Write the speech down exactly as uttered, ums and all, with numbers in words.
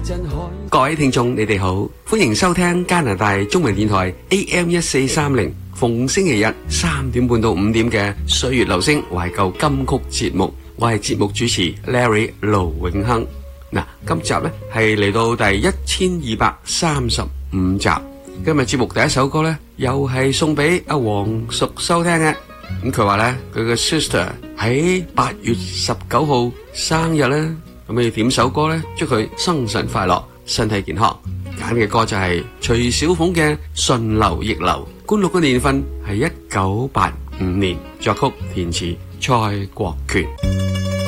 各位聽眾，你哋好，歡迎收聽加拿大中文電台 A M 一四三零，逢星期日三點半到五點嘅歲月留聲懷舊金曲節目。我係節目主持 Larry 盧永亨。嗱，今集呢係嚟到第一千二百三十五集。今日節目第一首歌呢，又係送俾阿黃淑收聽嘅。咁佢話呢，佢嘅 sister 喺八月十九號生日啦。咁要點首歌呢？祝佢生辰快樂，身體健康。揀嘅歌就係徐小鳳嘅《順流逆流》，灌錄嘅年份係一九八五年，作曲填詞蔡國權。